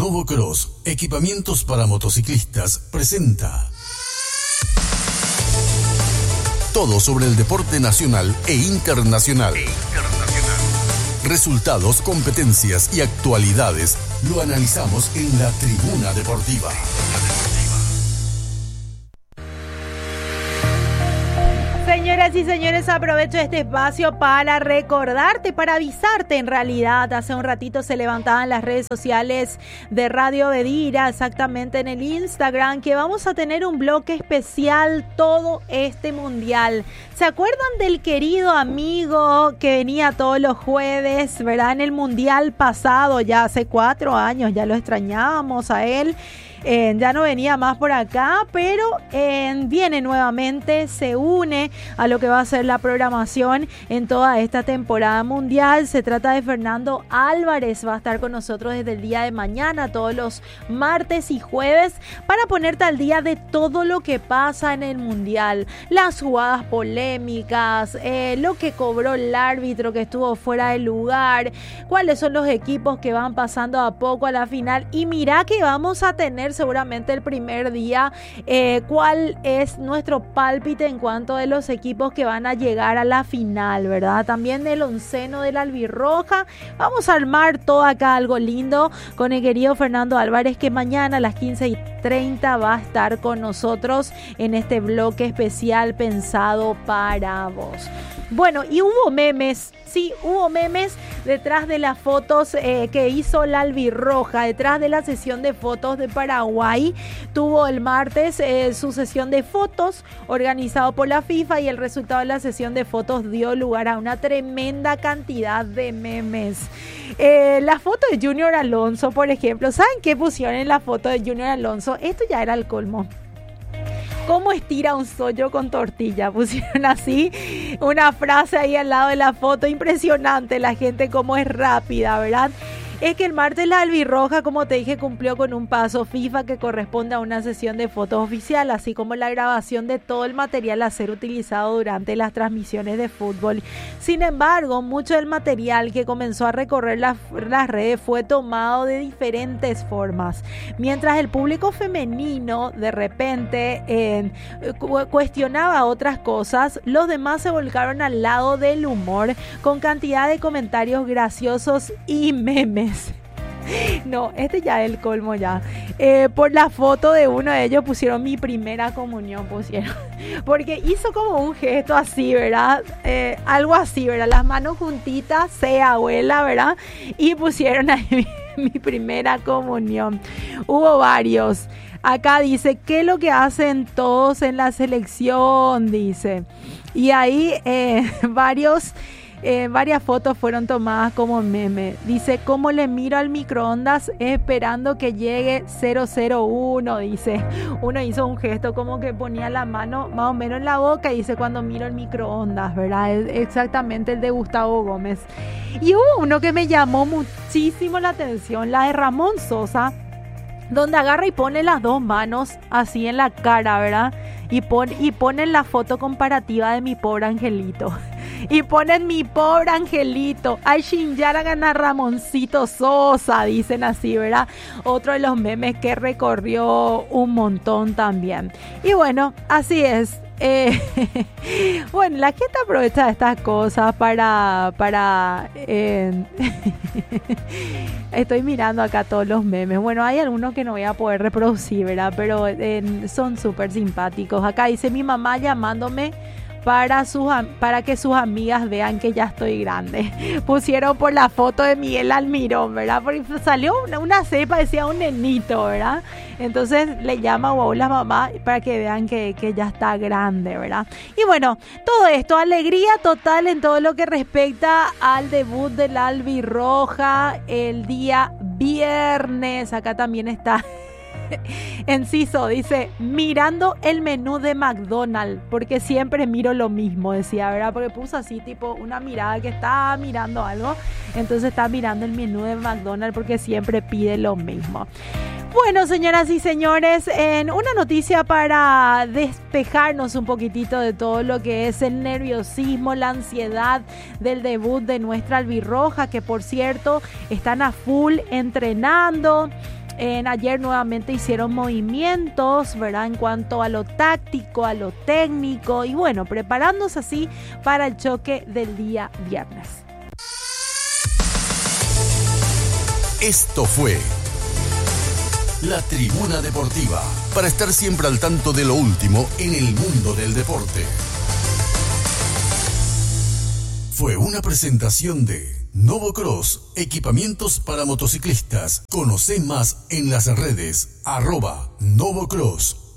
Novo Cross, equipamientos para motociclistas, presenta todo sobre el deporte nacional e internacional. Resultados, competencias y actualidades lo analizamos en la Tribuna Deportiva. Señoras y señores, aprovecho este espacio para recordarte, para avisarte en realidad. Hace un ratito se levantaban las redes sociales de Radio Bedira, exactamente en el Instagram, que vamos a tener un bloque especial todo este mundial. ¿Se acuerdan del querido amigo que venía todos los jueves, verdad? En el mundial pasado, ya hace 4 años, ya lo extrañábamos a él. Ya no venía más por acá, pero viene nuevamente, se une a lo que va a ser la programación en toda esta temporada mundial. Se trata de Fernando Álvarez, va a estar con nosotros desde el día de mañana, todos los martes y jueves, para ponerte al día de todo lo que pasa en el mundial, las jugadas polémicas, lo que cobró el árbitro que estuvo fuera de lugar, cuáles son los equipos que van pasando a poco a la final, y mira que vamos a tener seguramente el primer día cuál es nuestro pálpite en cuanto de los equipos que van a llegar a la final, ¿verdad? También el onceno de la albirroja. Vamos a armar todo acá algo lindo con el querido Fernando Álvarez, que mañana a las 15:30 va a estar con nosotros en este bloque especial pensado para vos. Bueno, y hubo memes, sí, hubo memes detrás de las fotos que hizo la albirroja, detrás de la sesión de fotos de Paraguay. Tuvo el martes su sesión de fotos organizado por la FIFA, y el resultado de la sesión de fotos dio lugar a una tremenda cantidad de memes. La foto de Junior Alonso, por ejemplo, ¿saben qué pusieron en la foto de Junior Alonso? Esto ya era el colmo. ¿Cómo estira un sollo con tortilla? Pusieron así una frase ahí al lado de la foto. Impresionante la gente cómo es rápida, ¿verdad? Es que el martes la albirroja, como te dije, cumplió con un paso FIFA que corresponde a una sesión de fotos oficial, así como la grabación de todo el material a ser utilizado durante las transmisiones de fútbol. Sin embargo, mucho del material que comenzó a recorrer las redes fue tomado de diferentes formas. Mientras el público femenino de repente cuestionaba otras cosas, los demás se volcaron al lado del humor con cantidad de comentarios graciosos y memes. No, este ya es el colmo ya. Por la foto de uno de ellos pusieron mi primera comunión, pusieron. Porque hizo como un gesto así, ¿verdad? Algo así, ¿verdad? Las manos juntitas, abuela, ¿verdad? Y pusieron ahí mi primera comunión. Hubo varios. Acá dice, ¿qué es lo que hacen todos en la selección? Dice. Y ahí varias fotos fueron tomadas como meme. Dice, ¿cómo le miro al microondas esperando que llegue 001? Dice, uno hizo un gesto como que ponía la mano más o menos en la boca y dice, cuando miro el microondas, ¿verdad? Es exactamente el de Gustavo Gómez. Y hubo uno que me llamó muchísimo la atención, la de Ramón Sosa, donde agarra y pone las dos manos así en la cara, ¿verdad? Y ponen la foto comparativa de mi pobre angelito. Y ponen mi pobre angelito. Ay, Shinjara gana Ramoncito Sosa, dicen así, ¿verdad? Otro de los memes que recorrió un montón también. Y bueno, así es. Bueno, la gente aprovecha estas cosas para estoy mirando acá todos los memes. Bueno, hay algunos que no voy a poder reproducir, ¿verdad? Pero son súper simpáticos. Acá dice, mi mamá llamándome para que sus amigas vean que ya estoy grande. Pusieron por la foto de Miguel Almirón, ¿verdad? Porque salió una cepa, decía un nenito, ¿verdad? Entonces le llama a la mamá para que vean que ya está grande, ¿verdad? Y bueno, todo esto, alegría total en todo lo que respecta al debut de la albirroja el día viernes. Acá también está Enciso, dice, mirando el menú de McDonald's, porque siempre miro lo mismo, decía, ¿verdad? Porque puso así, tipo, una mirada que está mirando algo, entonces está mirando el menú de McDonald's porque siempre pide lo mismo. Bueno, señoras y señores, en una noticia para despejarnos un poquitito de todo lo que es el nerviosismo, la ansiedad del debut de nuestra albirroja, que por cierto están a full entrenando. Ayer nuevamente hicieron movimientos, ¿verdad? En cuanto a lo táctico, a lo técnico y bueno, preparándose así para el choque del día viernes. Esto fue La Tribuna Deportiva, para estar siempre al tanto de lo último en el mundo del deporte. Fue una presentación de Novocross, equipamientos para motociclistas. Conoce más en las redes @Novocross.